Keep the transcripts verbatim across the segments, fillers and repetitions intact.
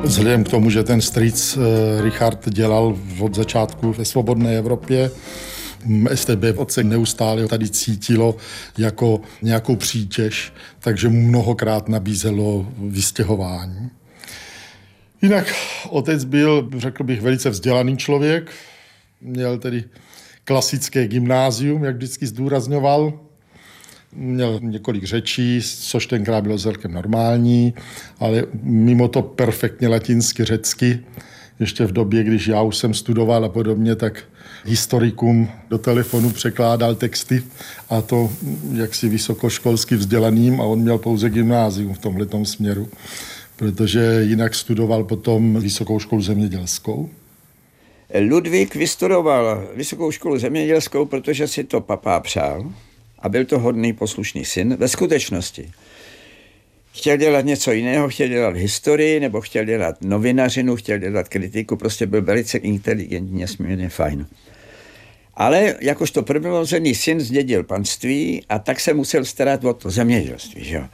Vzhledem k tomu, že ten strýc Richard dělal od začátku ve svobodné Evropě, S T B se neustále tady cítilo jako nějakou přítěž, takže mu mnohokrát nabízelo vystěhování. Jinak otec byl, řekl bych, velice vzdělaný člověk, měl tedy klasické gymnázium, jak vždycky zdůrazňoval. Měl několik řečí, což tenkrát bylo celkem normální, ale mimo to perfektně latinsky, řecky. Ještě v době, když já už jsem studoval a podobně, tak historikům do telefonu překládal texty a to jaksi vysokoškolsky vzdělaným a on měl pouze gymnázium v tomhletom směru, protože jinak studoval potom Vysokou školu zemědělskou. Ludvík vystudoval Vysokou školu zemědělskou, protože si to papá přál a byl to hodný poslušný syn ve skutečnosti. Chtěl dělat něco jiného, chtěl dělat historii, nebo chtěl dělat novinařinu, chtěl dělat kritiku, prostě byl velice inteligentní, nesmírně fajn. Ale jakožto prvorozený syn zdědil panství a tak se musel starat o to zemědělství, že jo.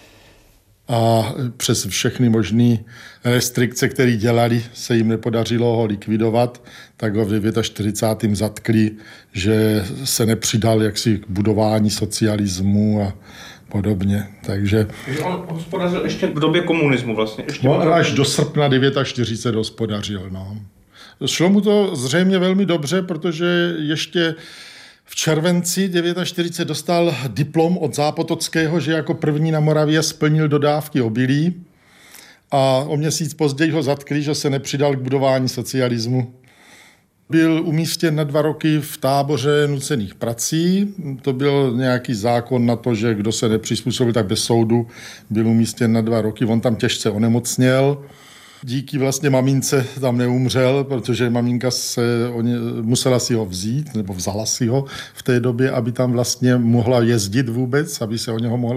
A přes všechny možné restrikce, které dělali, se jim nepodařilo ho likvidovat, tak ho v čtyřicátém devátém zatkli, že se nepřidal jaksi k budování socialismu a podobně. Takže on hospodařil ještě v době komunismu vlastně. Ještě no, až do srpna čtyřicátého devátého hospodařil. No. Šlo mu to zřejmě velmi dobře, protože ještě v červenci čtyřicátého devátého dostal diplom od Zápotockého, že jako první na Moravě splnil dodávky obilí a o měsíc později ho zatkli, že se nepřidal k budování socialismu. Byl umístěn na dva roky v táboře nucených prací. To byl nějaký zákon na to, že kdo se nepřizpůsobil, tak bez soudu byl umístěn na dva roky. On tam těžce onemocněl. Díky vlastně mamince tam neumřel, protože maminka se ně, musela si ho vzít, nebo vzala si ho v té době, aby tam vlastně mohla jezdit vůbec, aby se o něho mohla